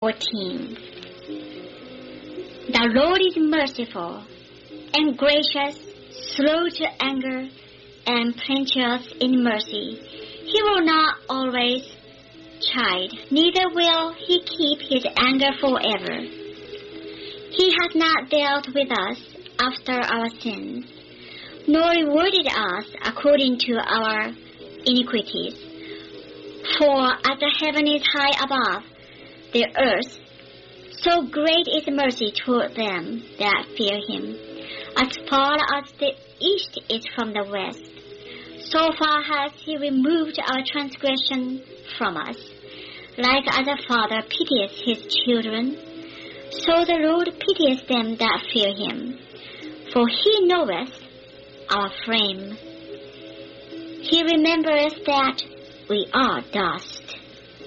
14. The Lord is merciful and gracious, slow to anger, and plenteous in mercy. He will not always chide, neither will he keep his anger forever. He has not dealt with us after our sins, nor rewarded us according to our iniquities. For as the heaven is high above the earth, so great is mercy toward them that fear him. As far as the east is from the west, so far has he removed our transgression from us. Like as a father pitieth his children, so the Lord pitieth them that fear him. For he knoweth our frame. He remembereth that we are dust.